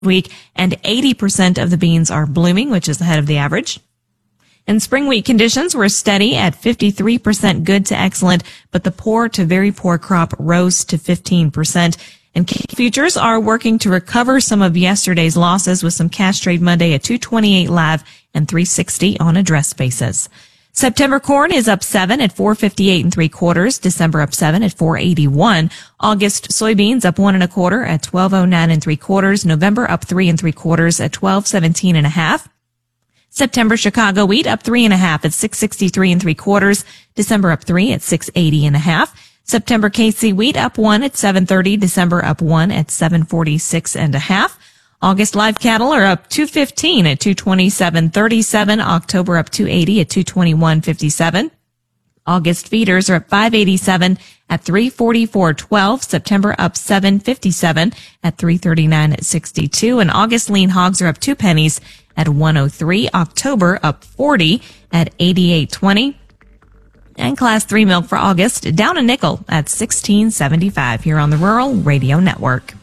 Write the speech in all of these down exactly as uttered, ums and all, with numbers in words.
week, and eighty percent of the beans are blooming, which is ahead of the average. And spring wheat conditions were steady at fifty-three percent good to excellent, but the poor to very poor crop rose to fifteen percent. And futures are working to recover some of yesterday's losses with some cash trade Monday at two twenty-eight live and three sixty on a dress basis. September corn is up seven at four fifty-eight and three quarters. December up seven at four eighty-one. August soybeans up one and a quarter at twelve oh nine and three quarters. November up three and three quarters at twelve seventeen and a half. September Chicago wheat up three and a half at six sixty-three and three quarters. December up three at six eighty and a half. September K C wheat up one at seven thirty. December up one at seven forty-six and a half. August live cattle are up two fifteen at two twenty-seven thirty-seven. October up two eighty at two twenty-one fifty-seven. August feeders are up five eighty-seven at three forty-four twelve. September up seven fifty-seven at three thirty-nine at sixty-two. And August lean hogs are up two pennies at one oh three. October up forty at eighty-eight twenty. And class three milk for August down a nickel at sixteen seventy-five here on the Rural Radio Network.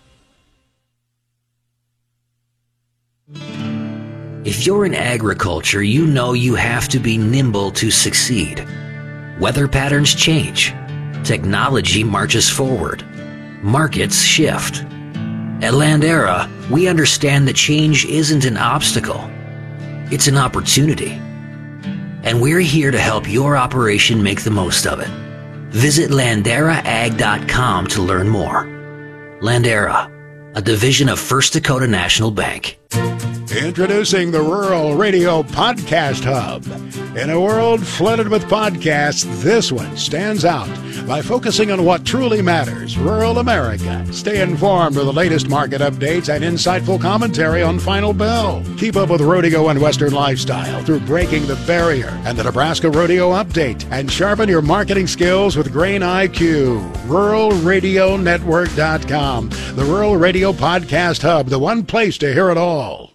If you're in agriculture, you know you have to be nimble to succeed. Weather patterns change. Technology marches forward. Markets shift. At Landera, we understand that change isn't an obstacle. It's an opportunity. And we're here to help your operation make the most of it. Visit landera ag dot com to learn more. Landera, a division of First Dakota National Bank. Introducing the Rural Radio Podcast Hub. In a world flooded with podcasts, this one stands out by focusing on what truly matters, rural America. Stay informed with the latest market updates and insightful commentary on Final Bell. Keep up with rodeo and Western lifestyle through Breaking the Barrier and the Nebraska Rodeo Update. And sharpen your marketing skills with Grain I Q. rural radio network dot com. The Rural Radio Podcast Hub, the one place to hear it all.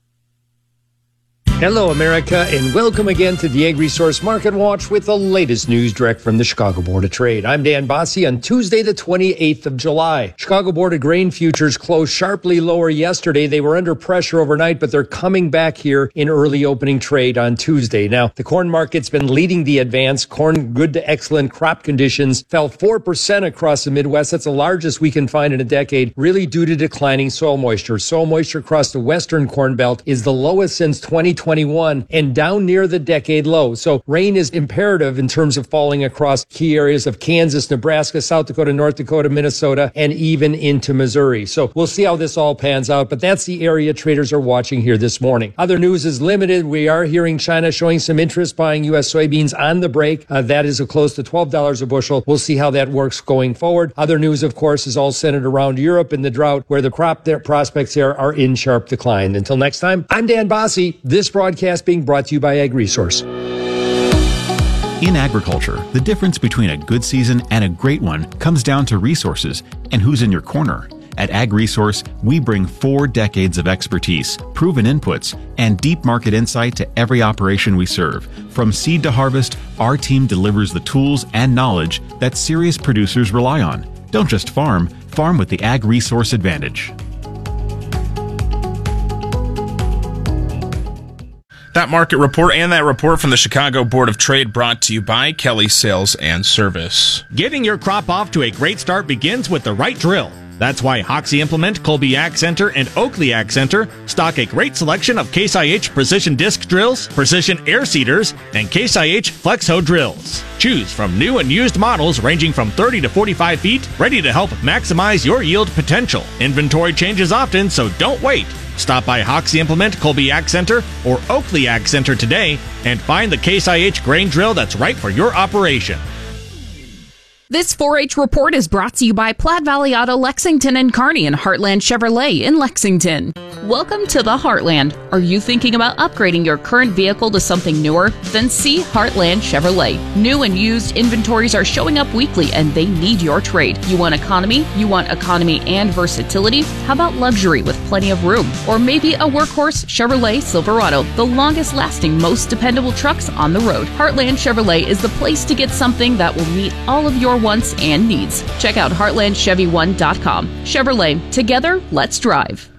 Hello, America, and welcome again to the Ag Resource Market Watch with the latest news direct from the Chicago Board of Trade. I'm Dan Bossie on Tuesday, the twenty-eighth of July. Chicago Board of Grain futures closed sharply lower yesterday. They were under pressure overnight, but they're coming back here in early opening trade on Tuesday. Now, the corn market's been leading the advance. Corn good to excellent crop conditions fell four percent across the Midwest. That's the largest we can find in a decade, really due to declining soil moisture. Soil moisture across the western corn belt is the lowest since twenty twenty. And down near the decade low. So rain is imperative in terms of falling across key areas of Kansas, Nebraska, South Dakota, North Dakota, Minnesota, and even into Missouri. So we'll see how this all pans out, but that's the area traders are watching here this morning. Other news is limited. We are hearing China showing some interest buying U S soybeans on the break. Uh, that is a close to twelve dollars a bushel. We'll see how that works going forward. Other news, of course, is all centered around Europe and the drought, where the crop there, prospects there are in sharp decline. Until next time, I'm Dan Bossie. This broadcast being brought to you by Ag Resource. In agriculture, the difference between a good season and a great one comes down to resources and who's in your corner. At Ag Resource, we bring four decades of expertise, proven inputs, and deep market insight to every operation we serve. From seed to harvest, our team delivers the tools and knowledge that serious producers rely on. Don't just farm, farm with the Ag Resource advantage. That market report and that report from the Chicago Board of Trade brought to you by Kelly Sales and Service. Getting your crop off to a great start begins with the right drill. That's why Hoxie Implement, Colby Ag Center, and Oakley Ag Center stock a great selection of Case I H Precision Disc Drills, Precision Air Seeders, and Case I H Flex Hoe Drills. Choose from new and used models ranging from thirty to forty-five feet, ready to help maximize your yield potential. Inventory changes often, so don't wait. Stop by Hoxie Implement, Colby Ag Center, or Oakley Ag Center today and find the Case I H grain drill that's right for your operation. This four H report is brought to you by Platte Valley Auto Lexington and Kearney and Heartland Chevrolet in Lexington. Welcome to the Heartland. Are you thinking about upgrading your current vehicle to something newer? Then see Heartland Chevrolet. New and used inventories are showing up weekly and they need your trade. You want economy? You want economy and versatility? How about luxury with plenty of room? Or maybe a workhorse Chevrolet Silverado, the longest lasting, most dependable trucks on the road. Heartland Chevrolet is the place to get something that will meet all of your wants and needs. Check out heartland chevy one dot com. Chevrolet, together, let's drive.